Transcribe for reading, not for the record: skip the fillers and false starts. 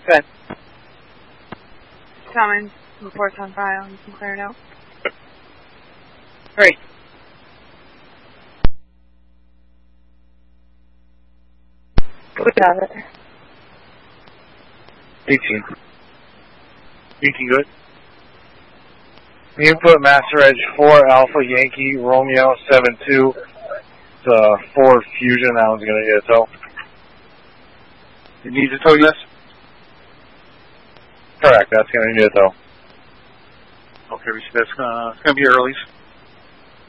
Good. Summons, reports on file. You can clear it out. 3. We got it. 18. 18 good. You put Master Edge 4 Alpha Yankee Romeo 7-2 to 4 Fusion. That one's going to get a tow. It needs a tow, yes? Correct, that's going to need a tow. Okay, Richard, that's going to be early.